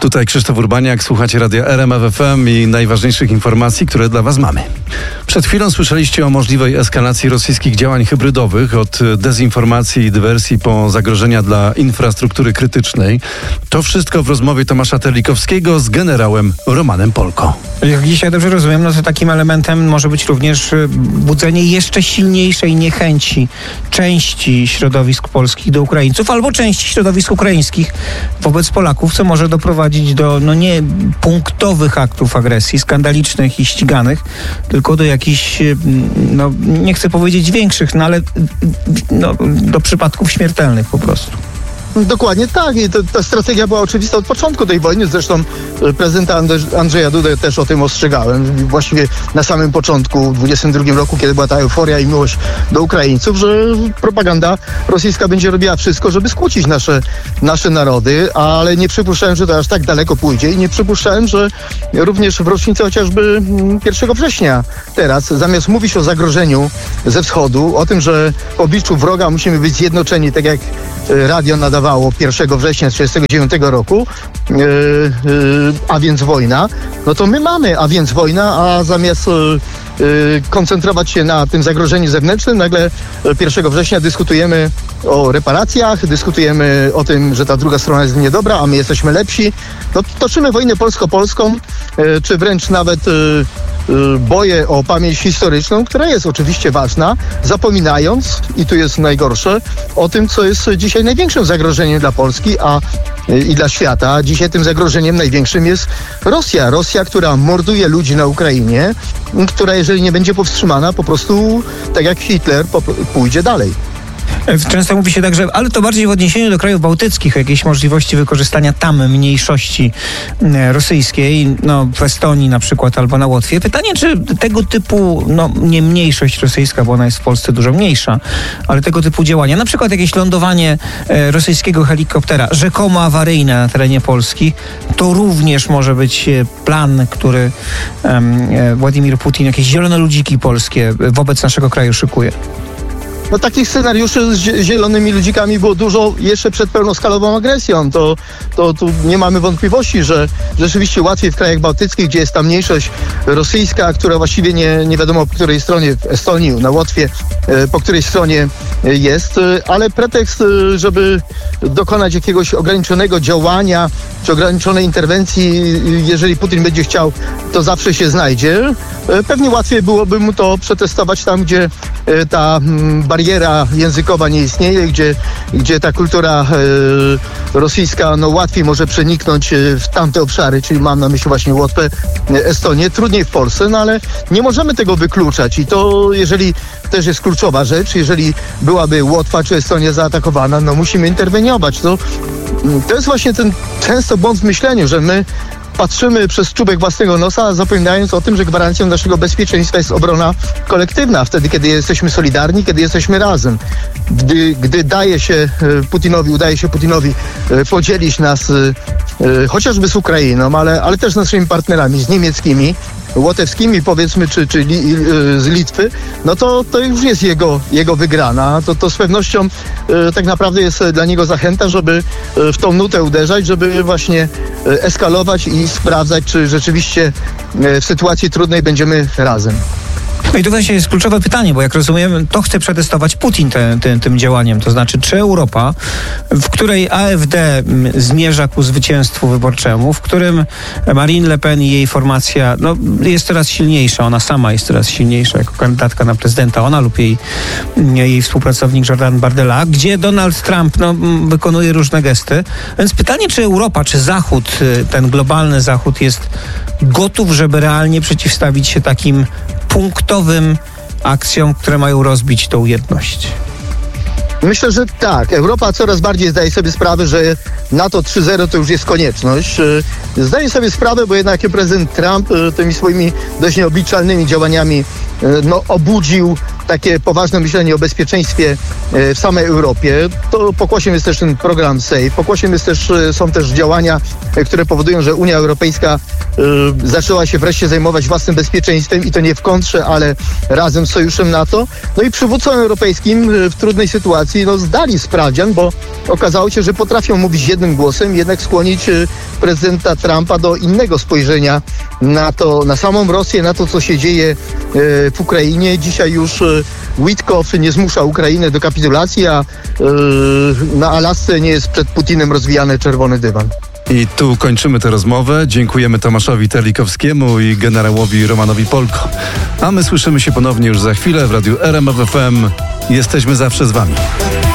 Tutaj Krzysztof Urbaniak, słuchacie radia RMF FM i najważniejszych informacji, które dla Was mamy. Przed chwilą słyszeliście o możliwej eskalacji rosyjskich działań hybrydowych, od dezinformacji i dywersji po zagrożenia dla infrastruktury krytycznej. To wszystko w rozmowie Tomasza Terlikowskiego z generałem Romanem Polko. Jak dzisiaj dobrze rozumiem, no to takim elementem może być również budzenie jeszcze silniejszej niechęci części środowisk polskich do Ukraińców albo części środowisk ukraińskich wobec Polaków, co może doprowadzić do nie punktowych aktów agresji, skandalicznych i ściganych, tylko do jakichś, nie chcę powiedzieć większych, ale do przypadków śmiertelnych po prostu. Dokładnie tak i ta strategia była oczywista od początku tej wojny. Zresztą prezydenta Andrzeja Dudę też o tym ostrzegałem. Właściwie na samym początku, w 2022 roku, kiedy była ta euforia i miłość do Ukraińców, że propaganda rosyjska będzie robiła wszystko, żeby skłócić nasze narody, ale nie przypuszczałem, że to aż tak daleko pójdzie i nie przypuszczałem, że również w rocznicę chociażby 1 września teraz, zamiast mówić o zagrożeniu ze wschodu, o tym, że w obliczu wroga musimy być zjednoczeni, tak jak radio nadawało 1 września 1939 roku, a więc wojna, no to my mamy a więc wojna, a zamiast koncentrować się na tym zagrożeniu zewnętrznym, nagle 1 września dyskutujemy o reparacjach, dyskutujemy o tym, że ta druga strona jest niedobra, a my jesteśmy lepsi. No, toczymy wojnę polsko-polską, czy wręcz nawet boję o pamięć historyczną, która jest oczywiście ważna, zapominając, i tu jest najgorsze, o tym, co jest dzisiaj największym zagrożeniem dla Polski i dla świata. Dzisiaj tym zagrożeniem największym jest Rosja. Rosja, która morduje ludzi na Ukrainie, która jeżeli nie będzie powstrzymana, po prostu, tak jak Hitler, pójdzie dalej. Często mówi się także, ale to bardziej w odniesieniu do krajów bałtyckich, o jakiejś możliwości wykorzystania tam mniejszości rosyjskiej, w Estonii na przykład albo na Łotwie. Pytanie, czy tego typu, nie mniejszość rosyjska, bo ona jest w Polsce dużo mniejsza, ale tego typu działania, na przykład jakieś lądowanie rosyjskiego helikoptera rzekomo awaryjne na terenie Polski, to również może być plan, który Władimir Putin, jakieś zielone ludziki polskie wobec naszego kraju szykuje. No takich scenariuszy z zielonymi ludzikami było dużo jeszcze przed pełnoskalową agresją. To tu nie mamy wątpliwości, że rzeczywiście łatwiej w krajach bałtyckich, gdzie jest ta mniejszość rosyjska, która właściwie nie wiadomo po której stronie, w Estonii, na Łotwie, po której stronie jest, ale pretekst, żeby dokonać jakiegoś ograniczonego działania, czy ograniczonej interwencji, jeżeli Putin będzie chciał, to zawsze się znajdzie. Pewnie łatwiej byłoby mu to przetestować tam, gdzie ta bariera językowa nie istnieje, gdzie ta kultura rosyjska łatwiej może przeniknąć w tamte obszary, czyli mam na myśli właśnie Łotwę, Estonię. Trudniej w Polsce, ale nie możemy tego wykluczać i to, jeżeli też jest kluczowa rzecz, jeżeli byłaby Łotwa czy Estonia zaatakowana, musimy interweniować. To jest właśnie ten często błąd w myśleniu, że my patrzymy przez czubek własnego nosa, zapominając o tym, że gwarancją naszego bezpieczeństwa jest obrona kolektywna. Wtedy, kiedy jesteśmy solidarni, kiedy jesteśmy razem. Gdy udaje się Putinowi podzielić nas chociażby z Ukrainą, ale też z naszymi partnerami, z niemieckimi, łotewskimi powiedzmy, czy z Litwy, to już jest jego wygrana. To z pewnością tak naprawdę jest dla niego zachęta, żeby w tą nutę uderzać, żeby właśnie eskalować i sprawdzać, czy rzeczywiście w sytuacji trudnej będziemy razem. No i tu właśnie jest kluczowe pytanie, bo jak rozumiem, to chce przetestować Putin tym działaniem. To znaczy, czy Europa, w której AfD zmierza ku zwycięstwu wyborczemu, w którym Marine Le Pen i jej formacja jest coraz silniejsza, ona sama jest coraz silniejsza jako kandydatka na prezydenta, ona lub jej współpracownik Jordan Bardella, gdzie Donald Trump wykonuje różne gesty. Więc pytanie, czy Europa, czy Zachód, ten globalny Zachód jest gotów, żeby realnie przeciwstawić się takim punktowym akcjom, które mają rozbić tą jedność? Myślę, że tak. Europa coraz bardziej zdaje sobie sprawę, że NATO 3.0 to już jest konieczność. Zdaje sobie sprawę, bo jednak prezydent Trump tymi swoimi dość nieobliczalnymi działaniami obudził takie poważne myślenie o bezpieczeństwie w samej Europie. To pokłosiem jest też ten program SAFE. Pokłosiem są też działania, które powodują, że Unia Europejska zaczęła się wreszcie zajmować własnym bezpieczeństwem i to nie w kontrze, ale razem z sojuszem NATO. No i przywódcom europejskim w trudnej sytuacji zdali sprawdzian, bo okazało się, że potrafią mówić jednym głosem, jednak skłonić prezydenta Trumpa do innego spojrzenia na to, na samą Rosję, na to, co się dzieje w Ukrainie. Dzisiaj już Witkow nie zmusza Ukrainy do kapitulacji, a na Alasce nie jest przed Putinem rozwijany czerwony dywan. I tu kończymy tę rozmowę. Dziękujemy Tomaszowi Terlikowskiemu i generałowi Romanowi Polko. A my słyszymy się ponownie już za chwilę w radiu RMF FM. Jesteśmy zawsze z wami.